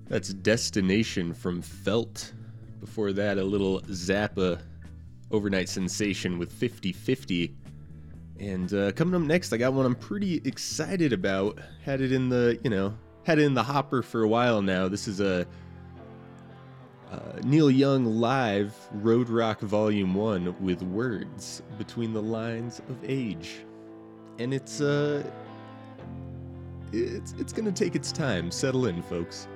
That's Destination from Felt. Before that, a little Zappa overnight sensation with 50/50. And coming up next, I got one I'm pretty excited about. Had it in the hopper for a while now. This is a Neil Young live Road Rock Volume 1 with Words Between the Lines of Age. And it's gonna take its time. Settle in, folks.